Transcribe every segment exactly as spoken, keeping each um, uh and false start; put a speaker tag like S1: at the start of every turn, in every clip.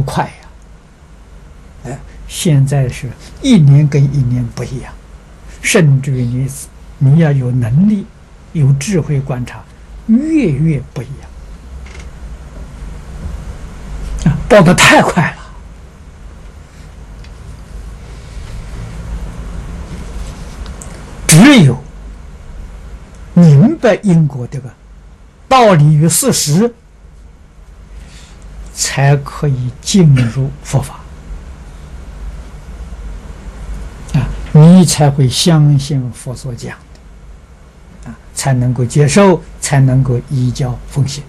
S1: 快呀！哎，现在是一年跟一年不一样，甚至于你你要有能力、有智慧观察，月月不一样啊，报得太快了。只有明白因果这个道理与事实，才可以进入佛法啊，你才会相信佛所讲的啊，才能够接受，才能够依教奉行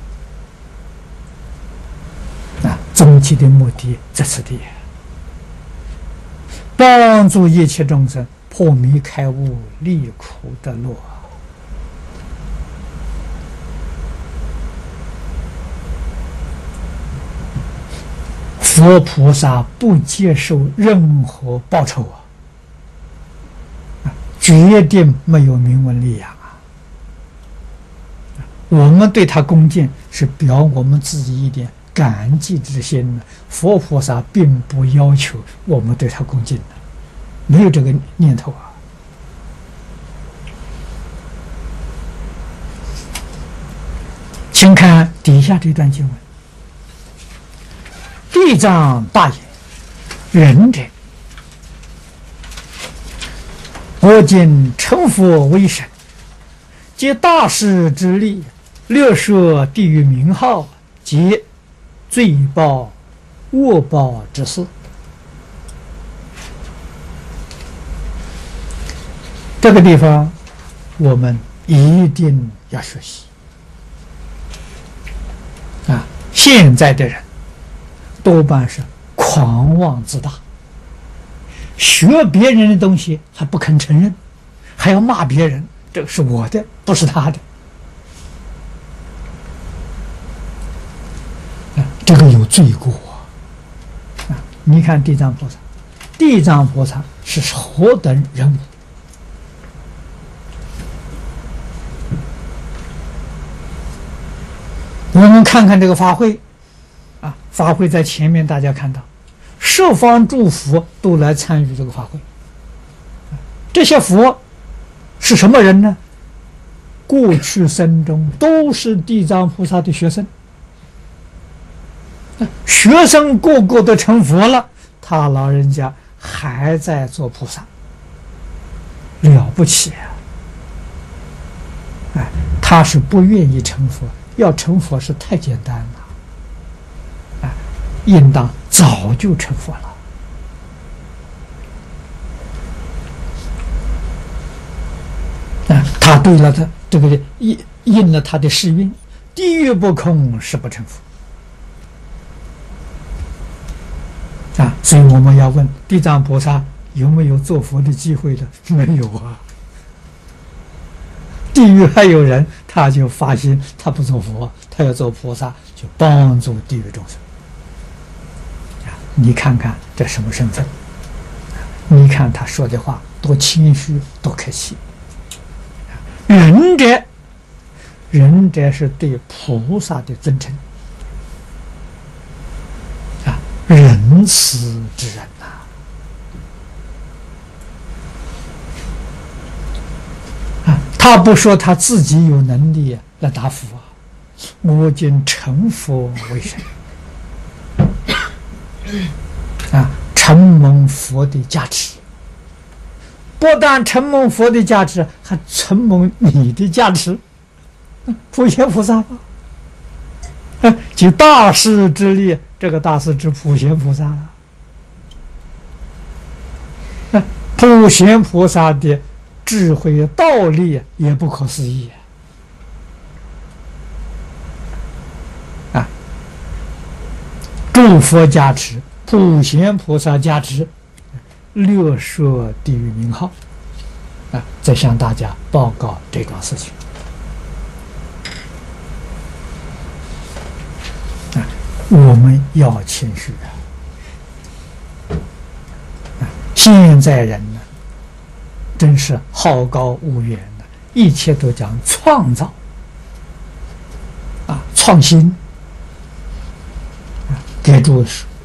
S1: 啊。终极的目的在此地，帮助一切众生破迷开悟，离苦得乐。佛菩萨不接受任何报酬啊，决定没有名闻利养啊。我们对他恭敬是表我们自己一点感激之心，佛菩萨并不要求我们对他恭敬的，没有这个念头啊。请看底下这段经文：地藏大言，仁者，我今成佛为神，借大士之力，略说地狱名号及罪报恶报之事。这个地方我们一定要学习啊！现在的人多半是狂妄自大，学别人的东西还不肯承认，还要骂别人，这个是我的，不是他的啊，这个有罪过啊！你看地藏菩萨，地藏菩萨是何等人物？我们看看这个法会啊，法会在前面，大家看到十方诸佛都来参与这个法会。这些佛是什么人呢？过去生中都是地藏菩萨的学生，学生个个都成佛了，他老人家还在做菩萨，了不起啊！哎，他是不愿意成佛，要成佛是太简单了。应当早就成佛了啊！他对了，他这个应应了他的誓愿，地狱不空，誓不成佛啊！所以我们要问地藏菩萨有没有做佛的机会的？没有啊！地狱还有人，他就发心，他不做佛，他要做菩萨，就帮助地狱众生。你看看这什么身份？你看他说的话多谦虚，多客气。仁者，仁者是对菩萨的尊称啊，仁慈之人呐、啊。啊，他不说他自己有能力来答复啊，我今成佛为神。啊，承蒙佛的加持，不但承蒙佛的加持，还承蒙你的加持，普贤菩萨吧，啊，即大士之力，这个大士指普贤菩萨了。啊，普贤菩萨的智慧道力也不可思议啊！诸佛加持，普贤菩萨加持，略说地狱名号啊，再向大家报告这桩事情啊，我们要谦虚啊！啊，现在人呢，真是好高骛远的，一切都讲创造啊，创新。给诸